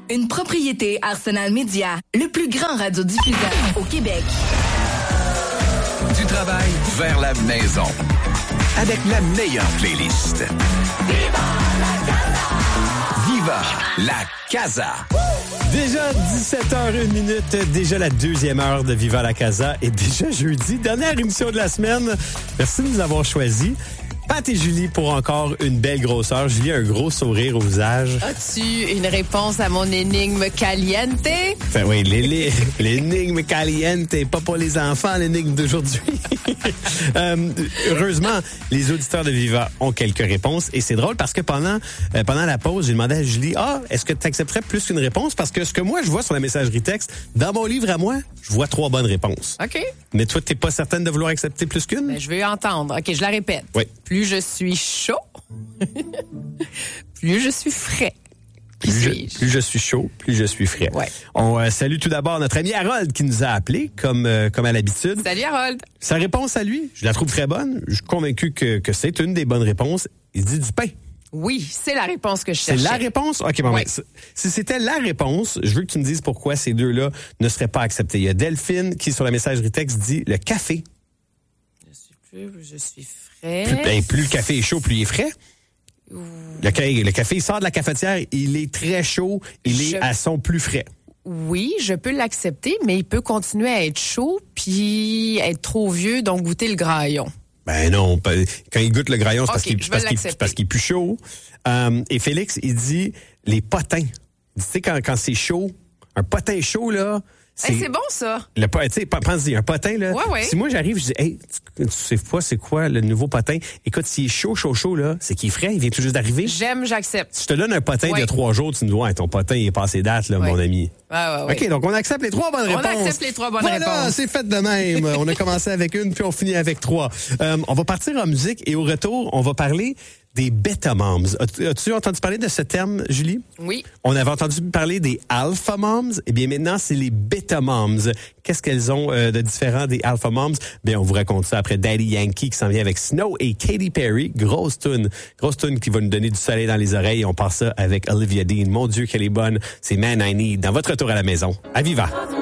une propriété Arsenal Média, le plus grand radiodiffuseur au Québec. Du travail vers la maison. Avec la meilleure playlist. Viva la Casa! Déjà 17h01, déjà la deuxième heure de Viva la Casa et déjà jeudi, dernière émission de la semaine. Merci de nous avoir choisis. Pat et Julie pour encore une belle grosseur. Julie a un gros sourire au visage. As-tu une réponse à mon énigme caliente? Enfin, oui, l'énigme caliente, pas pour les enfants, l'énigme d'aujourd'hui. Heureusement, les auditeurs de Viva ont quelques réponses et c'est drôle parce que pendant la pause, j'ai demandé à Julie, est-ce que tu accepterais plus qu'une réponse? Parce que ce que moi, je vois sur la messagerie texte, dans mon livre à moi, je vois 3 bonnes réponses. OK. Mais toi, t'es pas certaine de vouloir accepter plus qu'une? Ben, je veux entendre. OK, je la répète. Oui. Plus je suis chaud, plus je suis frais. Plus je suis chaud, plus je suis frais. Ouais. On salue tout d'abord notre ami Harold qui nous a appelés, comme à l'habitude. Salut Harold. Sa réponse à lui, je la trouve très bonne. Je suis convaincu que c'est une des bonnes réponses. Il dit du pain. Oui, c'est la réponse que je cherchais. C'est la réponse? OK, bon, oui. Si c'était la réponse, je veux que tu me dises pourquoi ces deux-là ne seraient pas acceptés. Il y a Delphine qui, sur la messagerie texte, dit le café. Je suis frais. Plus le café est chaud, plus il est frais. Le café, il sort de la cafetière, il est très chaud, il est à son plus frais. Oui, je peux l'accepter, mais il peut continuer à être chaud puis être trop vieux, donc goûter le graillon. Ben non, quand il goûte le graillon, c'est parce qu'il est plus chaud. Et Félix, il dit les potins. Tu sais, quand c'est chaud, un potin chaud, là... C'est bon, ça. Tu sais, pense-y, un potin, là. Ouais. Si moi, j'arrive, je dis, hey, tu sais pas c'est quoi le nouveau potin? Écoute, s'il est chaud, là, c'est qu'il est frais, il vient tout juste d'arriver. J'accepte. Si je te donne un potin de 3 jours, tu me dis, ton potin, il est passé date, là, mon ami. Ouais. OK, donc on accepte les 3 bonnes réponses. On accepte les 3 bonnes réponses. Voilà, c'est fait de même. On a commencé avec une, puis on finit avec 3. On va partir en musique et au retour, on va parler des beta moms. As-tu entendu parler de ce terme, Julie? Oui. On avait entendu parler des alpha moms. Eh bien, maintenant, c'est les beta moms. Qu'est-ce qu'elles ont de différent des alpha moms? Bien, on vous raconte ça après Daddy Yankee qui s'en vient avec Snow et Katy Perry. Grosse tune qui va nous donner du soleil dans les oreilles. On part ça avec Olivia Dean. Mon Dieu, qu'elle est bonne. C'est Man I Need. Dans votre retour à la maison. À Viva!